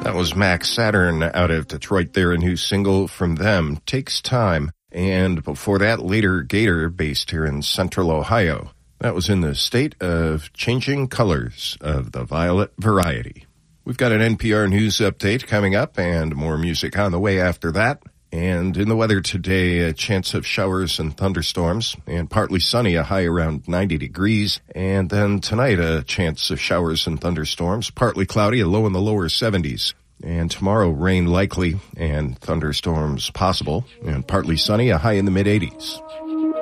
That was Max Saturn out of Detroit there. A new single from them, Takes Time. And before that, Later Gator, based here in Central Ohio. That was in the state of Changing Colors of the Violet Variety. We've got an NPR News update coming up and more music on the way after that. And in the weather today, a chance of showers and thunderstorms, and partly sunny, a high around 90 degrees. And then tonight, a chance of showers and thunderstorms, partly cloudy, a low in the lower 70s. And tomorrow, rain likely and thunderstorms possible, and partly sunny, a high in the mid-80s.